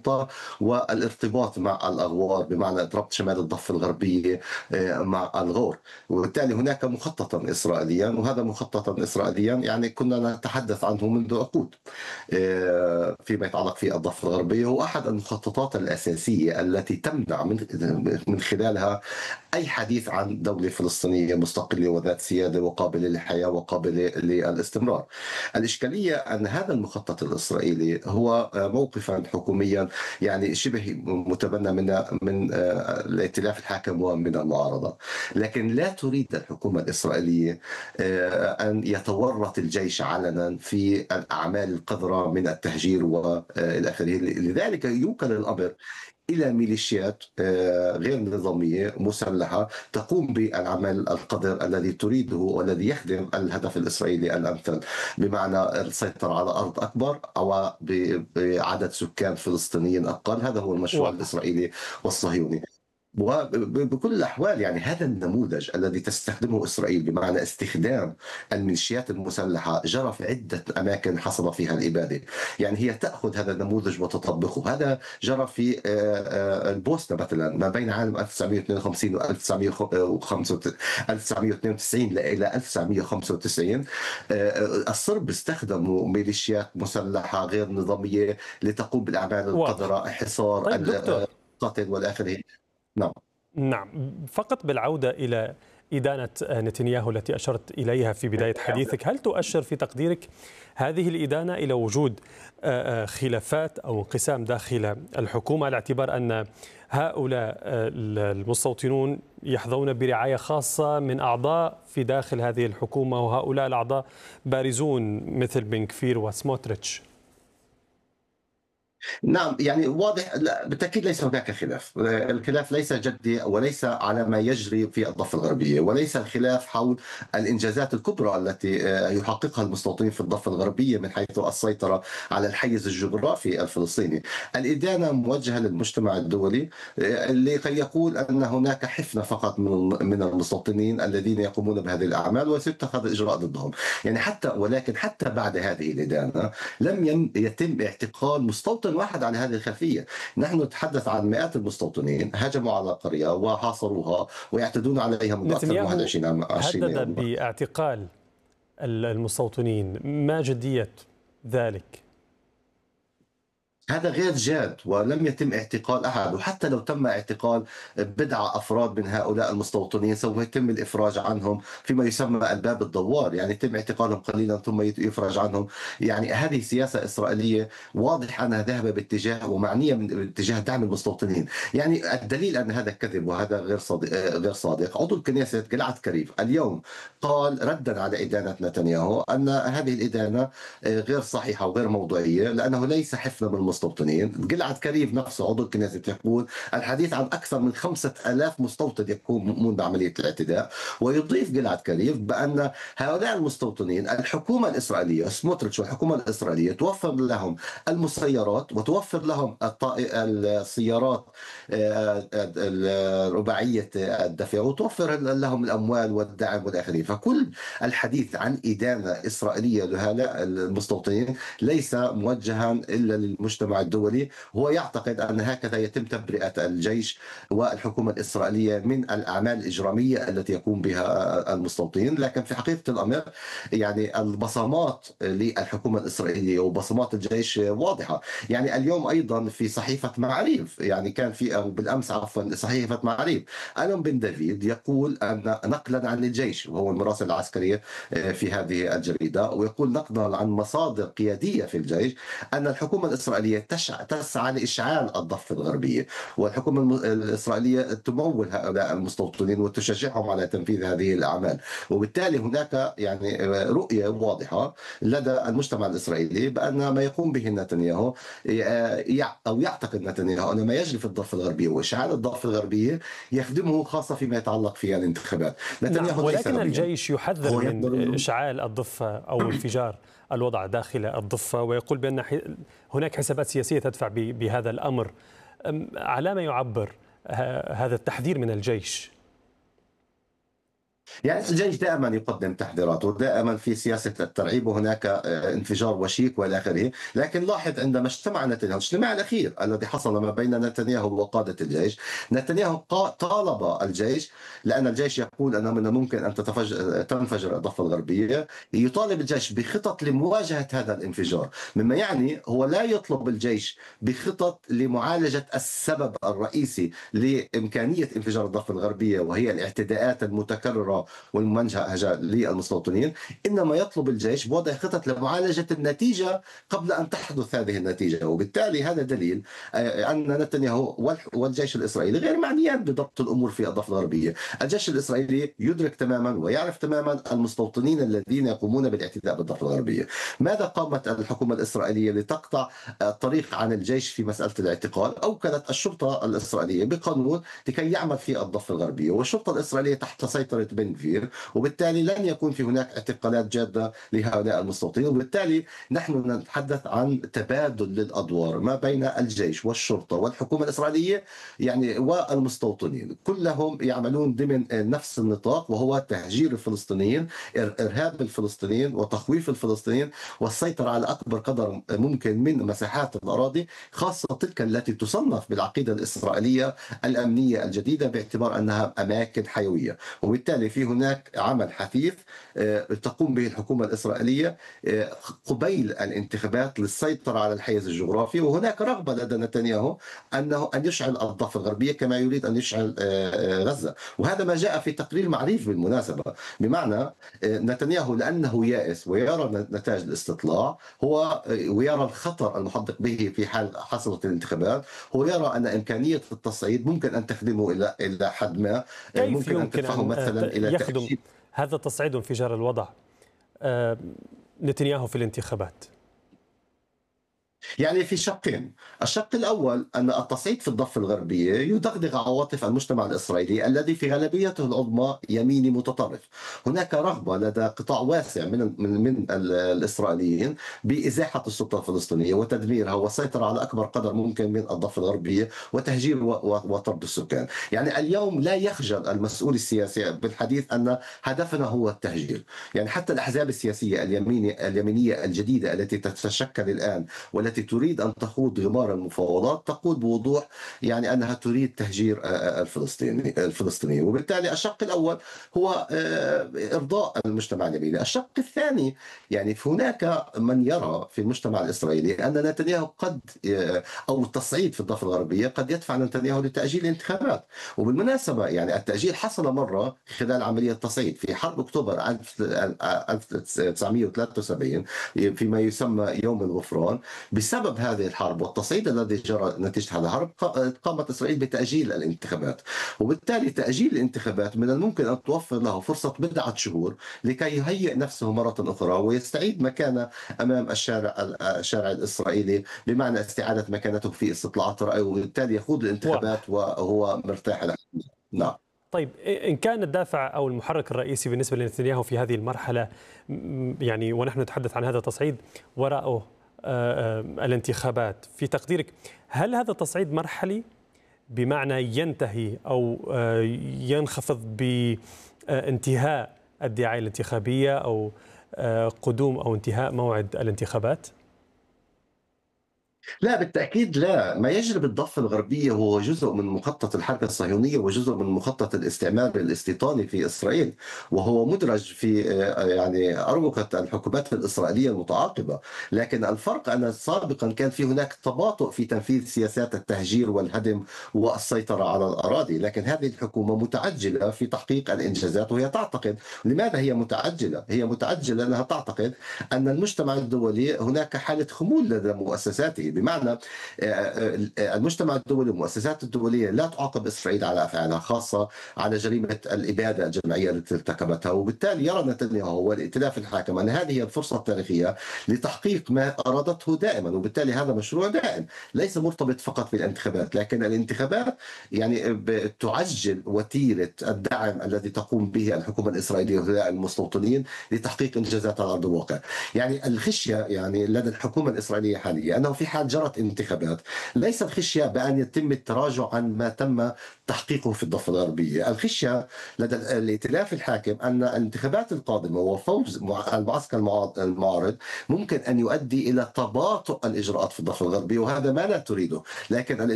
الخطة والارتباط مع الأغوار، بمعنى ربط شمال الضفة الغربية مع الغور. وبالتالي هناك مخططا إسرائيليا، وهذا مخططا إسرائيليا يعني كنا نتحدث عنه منذ عقود فيما يتعلق في الضفة الغربية. هو أحد المخططات الأساسية التي تمنع من خلالها أي حديث عن دولة فلسطينية مستقلة وذات سيادة وقابلة للحياة وقابلة للاستمرار. الإشكالية أن هذا المخطط الإسرائيلي هو موقفا حكوميا يعني شبه متبنى من الائتلاف الحاكم ومن المعارضة. لكن لا تريد الحكومة الإسرائيلية أن يتورط الجيش علنا في الأعمال القذرة من التهجير وإلى آخره. لذلك يوكل الأمر إلى ميليشيات غير نظامية مسلحة تقوم بالعمل القذر الذي تريده والذي يخدم الهدف الإسرائيلي الأمثل، بمعنى السيطرة على أرض أكبر أو بعدد سكان فلسطينيين أقل. هذا هو المشروع واضح. الإسرائيلي والصهيوني. وبكل الأحوال يعني هذا النموذج الذي تستخدمه إسرائيل، بمعنى استخدام الميليشيات المسلحة، جرى في عدة أماكن حصل فيها الإبادة. يعني هي تأخذ هذا النموذج وتطبقه. هذا جرى في البوسنة مثلا ما بين عام 1952 و 1992 إلى 1995. الصرب استخدموا ميليشيات مسلحة غير نظامية لتقوم بالأعمال واضح. القذرة، حصار طيب دكتور. القتل والآخره. نعم. نعم، فقط بالعودة إلى إدانة نتنياهو التي أشرت إليها في بداية حديثك، هل تؤشر في تقديرك هذه الإدانة إلى وجود خلافات أو انقسام داخل الحكومة، على اعتبار أن هؤلاء المستوطنون يحظون برعاية خاصة من أعضاء في داخل هذه الحكومة، وهؤلاء الأعضاء بارزون مثل بن كفير وسموتريتش؟ نعم، يعني واضح. لا بالتأكيد ليس هناك خلاف. الخلاف ليس جدي وليس على ما يجري في الضفة الغربية، وليس الخلاف حول الإنجازات الكبرى التي يحققها المستوطنين في الضفة الغربية من حيث السيطرة على الحيز الجغرافي الفلسطيني. الإدانة موجهة للمجتمع الدولي لكي يقول أن هناك حفنة فقط من المستوطنين الذين يقومون بهذه الأعمال وسيتخذ إجراء ضدهم. يعني ولكن حتى بعد هذه الإدانة لم يتم اعتقال مستوطن واحد على هذه الخلفية. نحن نتحدث عن مئات المستوطنين هجموا على قرية وحاصروها ويعتدون عليها منذ أكثر من نتنياهو 21 هدد يوما. باعتقال المستوطنين، ما جدية ذلك؟ هذا غير جاد ولم يتم اعتقال أحد. وحتى لو تم اعتقال بضعة أفراد من هؤلاء المستوطنين سوف يتم الإفراج عنهم فيما يسمى الباب الدوار، يعني يتم اعتقالهم قليلا ثم يفرج عنهم. يعني هذه سياسة إسرائيلية واضح أنها ذاهبة باتجاه ومعنية باتجاه دعم المستوطنين. يعني الدليل أن هذا كذب وهذا غير صادق. عضو الكنيسة جلعد كريف اليوم قال ردا على إدانة نتنياهو أن هذه الإدانة غير صحيحة وغير موضوعية، لأنه ليس حفنة من المستوطنين. جلعد كريف نفسه عضو الكنيسة يقول الحديث عن أكثر من 5000 مستوطن يقومون بعملية الاعتداء. ويضيف جلعد كريف بأن هؤلاء المستوطنين الحكومة الإسرائيلية سموتريتش والحكومة الإسرائيلية توفر لهم المسيرات وتوفر لهم السيارات الرباعية الدفع وتوفر لهم الأموال والدعم والآخرين. فكل الحديث عن إدانة إسرائيلية لهؤلاء المستوطنين ليس موجها إلا للمجتمع الدولي. هو يعتقد أن هكذا يتم تبرئة الجيش والحكومة الإسرائيلية من الأعمال الإجرامية التي يقوم بها المستوطنين. لكن في حقيقة الأمر يعني البصمات للحكومة الإسرائيلية وبصمات الجيش واضحة. يعني اليوم أيضا في صحيفة معاريف، يعني كان في أو بالأمس عفوا صحيفة معاريف، ألون بن دافيد يقول أن نقلا عن الجيش وهو المراسل العسكري في هذه الجريدة، ويقول نقلا عن مصادر قيادية في الجيش أن الحكومة الإسرائيلية تسعى لإشعال الضفة الغربية، والحكومة الإسرائيلية تمول هؤلاء المستوطنين وتشجعهم على تنفيذ هذه الأعمال. وبالتالي هناك يعني رؤية واضحة لدى المجتمع الإسرائيلي بأن ما يقوم به نتنياهو أو يعتقد نتنياهو أن ما يجري في الضفة الغربية وإشعال الضفة الغربية يخدمه، خاصة فيما يتعلق في الانتخابات. نعم، نتنياهو ليس ولكن غبيا. الجيش يحذر هو من يقدر إشعال الضفة أو انفجار الوضع داخل الضفة، ويقول بأن هناك حسابات سياسية تدفع بهذا الأمر. على ما يعبر هذا التحذير من الجيش؟ يعني الجيش دائما يقدم تحذيراته، دائما في سياسه الترعيب، وهناك انفجار وشيك والى اخره، لكن لاحظ عندما اجتمع نتنياهو، الاجتماع الاخير الذي حصل ما بين نتنياهو وقاده الجيش، نتنياهو طالب الجيش، لان الجيش يقول انه من الممكن ان تنفجر الضفه الغربيه، يطالب الجيش بخطط لمواجهه هذا الانفجار، مما يعني هو لا يطلب الجيش بخطط لمعالجه السبب الرئيسي لامكانيه انفجار الضفه الغربيه، وهي الاعتداءات المتكرره والممنهجة للمستوطنين، إنما يطلب الجيش بوضع خطط لمعالجة النتيجة قبل أن تحدث هذه النتيجة. وبالتالي هذا دليل أن نتنياهو والجيش الإسرائيلي غير معنيان بضبط الأمور في الضفة الغربية. الجيش الإسرائيلي يدرك تماما ويعرف تماما المستوطنين الذين يقومون بالاعتداء بالضفة الغربية. ماذا قامت الحكومة الإسرائيلية لتقطع الطريق عن الجيش في مسألة الاعتقال؟ أوكلت الشرطة الإسرائيلية بقانون لكي يعمل في الضفة الغربية، والشرطة الإسرائيلية تحت سيطرة بن كفير، وبالتالي لن يكون في هناك اعتقالات جادة لهؤلاء المستوطنين. وبالتالي نحن نتحدث عن تبادل للأدوار ما بين الجيش والشرطة والحكومة الإسرائيلية يعني والمستوطنين، كلهم يعملون ضمن نفس النطاق، وهو تهجير الفلسطينيين، إرهاب الفلسطينيين وتخويف الفلسطينيين، والسيطرة على أكبر قدر ممكن من مساحات الأراضي، خاصة تلك التي تصنف بالعقيدة الإسرائيلية الأمنية الجديدة باعتبار أنها أماكن حيوية. وبالتالي في هناك عمل حثيث تقوم به الحكومة الإسرائيلية قبيل الانتخابات للسيطرة على الحيز الجغرافي، وهناك رغبة لدى نتنياهو أن يشعل الضفة الغربية كما يريد أن يشعل غزة. وهذا ما جاء في تقرير معريف بالمناسبة، بمعنى نتنياهو لأنه يائس ويرى نتائج الاستطلاع، هو ويرى الخطر المحدق به في حال حصلت الانتخابات، هو يرى أن إمكانية التصعيد ممكن أن تخدمه إلى حد ما، كيف ممكن أن يمكن تدفعه أن مثلا إلى يخدم تأجيل. هذا التصعيد وانفجار الوضع نتنياهو في الانتخابات؟ يعني في شقين. الشق الأول أن التصعيد في الضفة الغربية يدغدغ عواطف المجتمع الإسرائيلي الذي في غالبيته العظمى يميني متطرف. هناك رغبة لدى قطاع واسع من الإسرائيليين بإزاحة السلطة الفلسطينية وتدميرها والسيطرة على أكبر قدر ممكن من الضفة الغربية وتهجير وطرد السكان. يعني اليوم لا يخجل المسؤول السياسي بالحديث أن هدفنا هو التهجير. يعني حتى الأحزاب السياسية اليمينية الجديدة التي تتشكل الآن والتي تريد أن تخوض غمار المفاوضات تقول بوضوح يعني أنها تريد تهجير الفلسطينيين. وبالتالي الشق الأول هو إرضاء المجتمع اليميني. الشق الثاني يعني هناك من يرى في المجتمع الإسرائيلي أن نتنياهو قد أو التصعيد في الضفة الغربية قد يدفع نتنياهو لتأجيل الانتخابات. وبالمناسبة يعني التأجيل حصل مرة خلال عملية تصعيد في حرب أكتوبر 1973 فيما يسمى يوم الغفران. بسبب هذه الحرب والتصعيد الذي جرى نتيجة هذه الحرب قامت إسرائيل بتأجيل الانتخابات، وبالتالي تأجيل الانتخابات من الممكن أن توفر له فرصة بضعة شهور لكي يهيئ نفسه مرة أخرى ويستعيد مكانه أمام الشارع الإسرائيلي، بمعنى استعادة مكانته في استطلاعات الرأي، وبالتالي يخوض الانتخابات واضح. وهو مرتاح. نعم. طيب إن كان الدافع أو المحرك الرئيسي بالنسبة لنتنياهو في هذه المرحلة يعني ونحن نتحدث عن هذا التصعيد وراءه الانتخابات، في تقديرك هل هذا التصعيد مرحلي بمعنى ينتهي أو ينخفض بانتهاء الدعاية الانتخابية أو قدوم أو انتهاء موعد الانتخابات؟ لا بالتأكيد لا. ما يجري بالضفة الغربية هو جزء من مخطط الحركة الصهيونية وجزء من مخطط الاستعمار الاستيطاني في إسرائيل، وهو مدرج في يعني أروقة الحكومات الإسرائيلية المتعاقبة. لكن الفرق أن سابقا كان في هناك تباطؤ في تنفيذ سياسات التهجير والهدم والسيطرة على الأراضي، لكن هذه الحكومة متعجلة في تحقيق الإنجازات، وهي تعتقد لماذا هي متعجلة؟ هي متعجلة لأنها تعتقد أن المجتمع الدولي هناك حالة خمول لدى مؤسساته، بمعنى المجتمع الدولي والمؤسسات الدولية لا تعاقب إسرائيل على أفعالها، خاصة على جريمة الإبادة الجماعية التي ارتكبتها. وبالتالي يرى نتنياهو والائتلاف الحاكم أن هذه هي الفرصة التاريخية لتحقيق ما أرادته دائما، وبالتالي هذا مشروع دائم ليس مرتبط فقط بالانتخابات، لكن الانتخابات يعني تعجل وتيرة الدعم الذي تقوم به الحكومة الإسرائيلية للمستوطنين لتحقيق إنجازات على أرض الواقع. يعني الخشية يعني لدى الحكومة الإسرائيلية حاليا أنه في حال جرت انتخابات ليست خشية بأن يتم التراجع عن ما تم تحقيقه في الضفة الغربية. الخشية لدى الائتلاف الحاكم أن الانتخابات القادمة وفوز المعسكر المعارض ممكن أن يؤدي إلى تباطؤ الإجراءات في الضفة الغربية، وهذا ما لا تريده. لكن